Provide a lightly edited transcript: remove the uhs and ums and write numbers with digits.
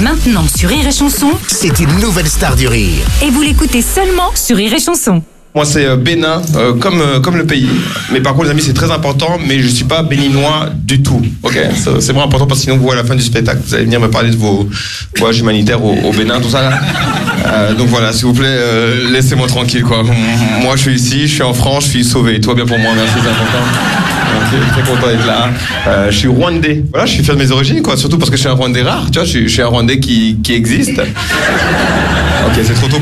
Maintenant sur Rire et Chanson, C'est une nouvelle star du rire. et vous l'écoutez seulement sur Rire et Chanson. Moi, c'est Bénin, comme le pays. Mais par contre, les amis, c'est très important, mais je suis pas béninois du tout. Ok, c'est vraiment important parce que sinon, vous, à la fin du spectacle, vous allez venir me parler de vos voyages humanitaires au Bénin, tout ça là. Donc voilà, s'il vous plaît, laissez-moi tranquille, quoi. Moi, je suis ici, je suis en France, je suis sauvé. Tout va bien pour moi, merci, c'est important. Merci, très content d'être là. Je suis rwandais. Voilà, je suis fier de mes origines, quoi. Surtout parce que je suis un rwandais rare, tu vois. Je suis un rwandais qui existe. Ok, c'est trop tôt.